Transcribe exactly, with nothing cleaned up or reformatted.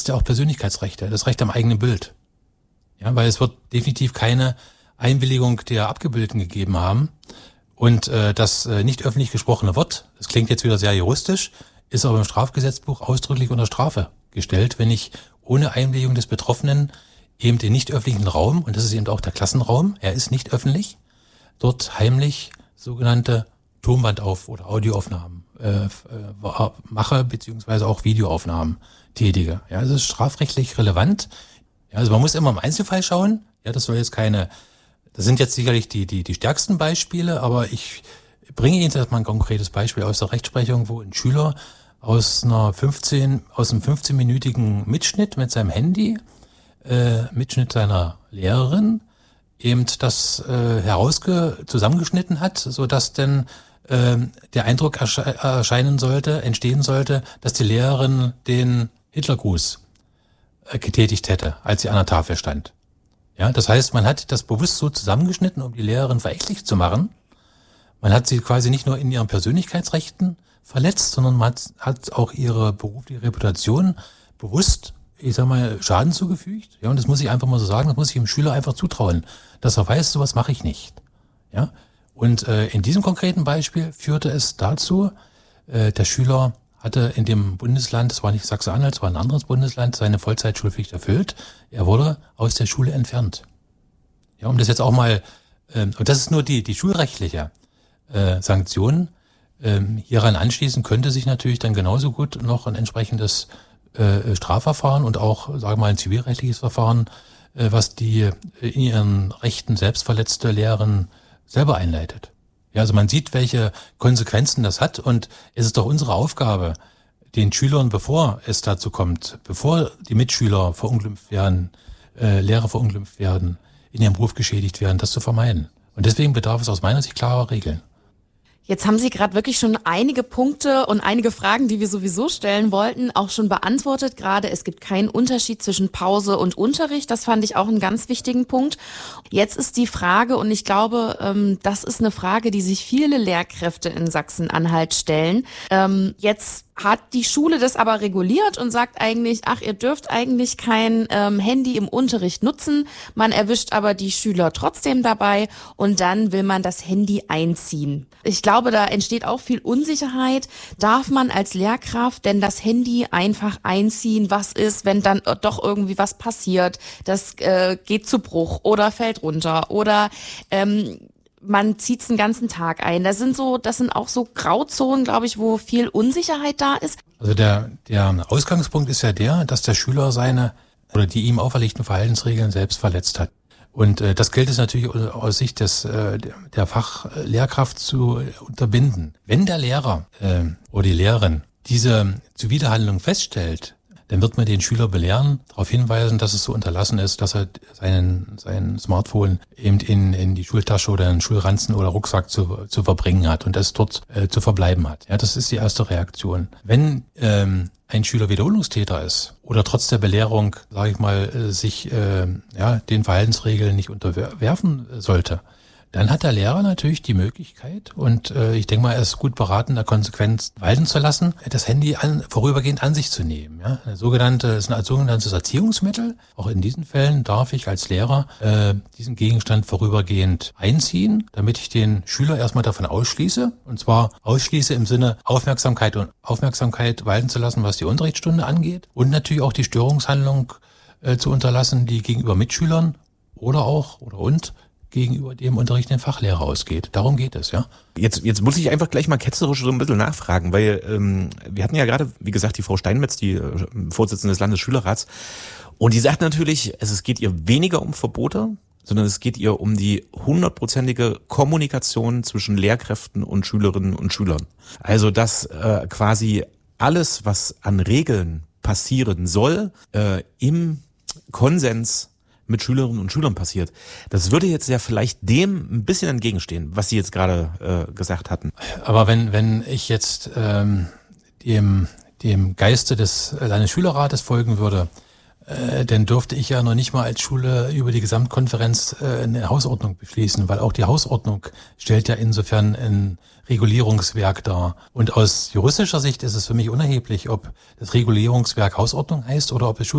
ist ja auch Persönlichkeitsrechte, das Recht am eigenen Bild. Ja, weil es wird definitiv keine Einwilligung der Abgebildeten gegeben haben. Und äh, das äh, nicht öffentlich gesprochene Wort, das klingt jetzt wieder sehr juristisch, ist aber im Strafgesetzbuch ausdrücklich unter Strafe gestellt, wenn ich ohne Einwilligung des Betroffenen eben den nicht öffentlichen Raum, und das ist eben auch der Klassenraum, er ist nicht öffentlich, dort heimlich sogenannte Tonbandauf- oder Audioaufnahmen äh, äh, mache, beziehungsweise auch Videoaufnahmen tätige. Ja, das ist strafrechtlich relevant. Ja, also man muss immer im Einzelfall schauen. Ja, das soll jetzt keine, das sind jetzt sicherlich die, die, die stärksten Beispiele, aber ich bringe Ihnen jetzt mal ein konkretes Beispiel aus der Rechtsprechung, wo ein Schüler aus einer fünfzehn, aus einem fünfzehnminütigen Mitschnitt mit seinem Handy, äh, Mitschnitt seiner Lehrerin, eben das äh, herausge zusammengeschnitten hat, so dass denn äh, der Eindruck ersche erscheinen sollte, entstehen sollte, dass die Lehrerin den Hitlergruß äh, getätigt hätte, als sie an der Tafel stand. Ja, das heißt, man hat das bewusst so zusammengeschnitten, um die Lehrerin verächtlich zu machen. Man hat sie quasi nicht nur in ihren Persönlichkeitsrechten verletzt, sondern man hat, hat auch ihre berufliche Reputation bewusst, ich sag mal, Schaden zugefügt. Ja, und das muss ich einfach mal so sagen, das muss ich dem Schüler einfach zutrauen, dass er weiß, sowas mache ich nicht. Ja, und äh, in diesem konkreten Beispiel führte es dazu, äh, der Schüler hatte in dem Bundesland, das war nicht Sachsen-Anhalt, es war ein anderes Bundesland, seine Vollzeitschulpflicht erfüllt. Er wurde aus der Schule entfernt. Ja, um das jetzt auch mal, äh, und das ist nur die die schulrechtliche äh, Sanktion. Ähm, hieran anschließend könnte sich natürlich dann genauso gut noch ein entsprechendes äh, Strafverfahren und auch, sagen wir mal, ein zivilrechtliches Verfahren, äh, was die äh, in ihren Rechten selbst verletzte Lehrerin selber einleitet. Ja, also man sieht, welche Konsequenzen das hat, und es ist doch unsere Aufgabe, den Schülern, bevor es dazu kommt, bevor die Mitschüler verunglimpft werden, äh, Lehrer verunglimpft werden, in ihrem Beruf geschädigt werden, das zu vermeiden. Und deswegen bedarf es aus meiner Sicht klarer Regeln. Jetzt haben Sie gerade wirklich schon einige Punkte und einige Fragen, die wir sowieso stellen wollten, auch schon beantwortet. Gerade es gibt keinen Unterschied zwischen Pause und Unterricht. Das fand ich auch einen ganz wichtigen Punkt. Jetzt ist die Frage, und ich glaube, das ist eine Frage, die sich viele Lehrkräfte in Sachsen-Anhalt stellen. Jetzt hat die Schule das aber reguliert und sagt eigentlich, ach, ihr dürft eigentlich kein ähm, Handy im Unterricht nutzen. Man erwischt aber die Schüler trotzdem dabei und dann will man das Handy einziehen. Ich glaube, da entsteht auch viel Unsicherheit. Darf man als Lehrkraft denn das Handy einfach einziehen? Was ist, wenn dann doch irgendwie was passiert? Das äh, geht zu Bruch oder fällt runter oder ähm, man zieht es den ganzen Tag ein. Das sind so, das sind auch so Grauzonen, glaube ich, wo viel Unsicherheit da ist. Also der, der Ausgangspunkt ist ja der, dass der Schüler seine oder die ihm auferlegten Verhaltensregeln selbst verletzt hat. Und äh, das gilt es natürlich aus Sicht des äh, der Fachlehrkraft zu unterbinden. Wenn der Lehrer äh, oder die Lehrerin diese Zuwiderhandlung feststellt, dann wird man den Schüler belehren, darauf hinweisen, dass es so unterlassen ist, dass er seinen, sein Smartphone eben in, in die Schultasche oder in den Schulranzen oder Rucksack zu, zu verbringen hat und es dort äh, zu verbleiben hat. Ja, das ist die erste Reaktion. Wenn ähm, ein Schüler Wiederholungstäter ist oder trotz der Belehrung, sage ich mal, äh, sich äh, ja den Verhaltensregeln nicht unterwerfen sollte, dann hat der Lehrer natürlich die Möglichkeit, und äh, ich denke mal, er ist gut beraten, da konsequent walten zu lassen, das Handy an, vorübergehend an sich zu nehmen. Ja? Eine sogenannte, ist ein sogenanntes Erziehungsmittel. Auch in diesen Fällen darf ich als Lehrer äh, diesen Gegenstand vorübergehend einziehen, damit ich den Schüler erstmal davon ausschließe. Und zwar ausschließe im Sinne Aufmerksamkeit und Aufmerksamkeit walten zu lassen, was die Unterrichtsstunde angeht. Und natürlich auch die Störungshandlung äh, zu unterlassen, die gegenüber Mitschülern oder auch oder und gegenüber dem unterrichtenden Fachlehrer ausgeht. Darum geht es, ja. Jetzt, jetzt muss ich einfach gleich mal ketzerisch so ein bisschen nachfragen, weil ähm, wir hatten ja gerade, wie gesagt, die Frau Steinmetz, die äh, Vorsitzende des Landesschülerrats, und die sagt natürlich, es, es geht ihr weniger um Verbote, sondern es geht ihr um die hundertprozentige Kommunikation zwischen Lehrkräften und Schülerinnen und Schülern. Also dass äh, quasi alles, was an Regeln passieren soll, äh, im Konsens mit Schülerinnen und Schülern passiert. Das würde jetzt ja vielleicht dem ein bisschen entgegenstehen, was Sie jetzt gerade äh, gesagt hatten. Aber wenn wenn ich jetzt ähm, dem dem Geiste des Landesschülerrates folgen würde, äh, dann dürfte ich ja noch nicht mal als Schule über die Gesamtkonferenz äh, eine Hausordnung beschließen, weil auch die Hausordnung stellt ja insofern ein Regulierungswerk dar. Und aus juristischer Sicht ist es für mich unerheblich, ob das Regulierungswerk Hausordnung heißt oder ob es Schul